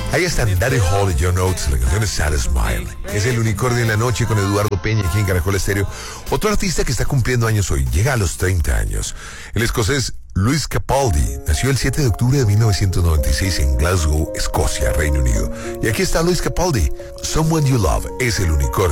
Ahí está Daddy Hall y John Oates, la canción es Sad Smile. Es el unicornio en la noche con Eduardo Peña aquí en Caracol Estéreo. Otro artista que está cumpliendo años hoy, llega a los 30 años. El escocés Lewis Capaldi nació el 7 de octubre de 1996 en Glasgow, Escocia, Reino Unido. Y aquí está Lewis Capaldi. Someone You Love es el unicornio.